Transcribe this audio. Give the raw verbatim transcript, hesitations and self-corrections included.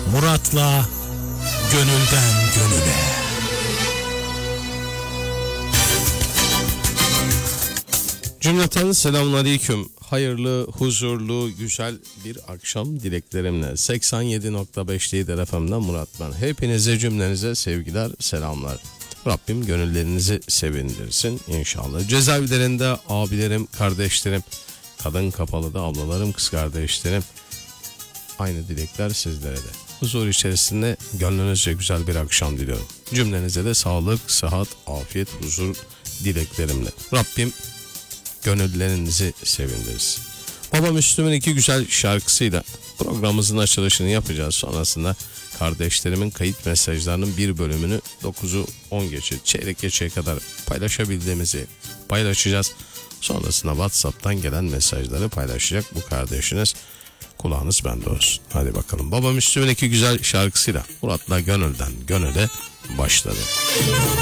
Murat'la Gönülden Gönüle. Cümleten selamünaleyküm. Hayırlı, huzurlu, güzel bir akşam dileklerimle. seksen yedi nokta beş Lider F M'den Murat ben. Hepinize, cümlenize sevgiler, selamlar. Rabbim gönüllerinizi sevindirsin inşallah. Cezaevlerinde abilerim, kardeşlerim, kadın kapalıda ablalarım, kız kardeşlerim. Aynı dilekler sizlere de. Huzur içerisinde gönlünüzce güzel bir akşam diliyorum. Cümlenize de sağlık, sıhhat, afiyet, huzur dileklerimle. Rabbim gönüllerinizi sevindirsin. Baba Müslüm'ün iki güzel şarkısıyla programımızın açılışını yapacağız. Sonrasında kardeşlerimin kayıt mesajlarının bir bölümünü dokuzu on geçe, çeyrek geçeye kadar paylaşabildiğimizi paylaşacağız. Sonrasında WhatsApp'tan gelen mesajları paylaşacak bu kardeşiniz. Kulağınız bende olsun. Hadi bakalım. Baba Müslüm'ün iki güzel şarkısıyla Murat'la Gönülden Gönüle başladı.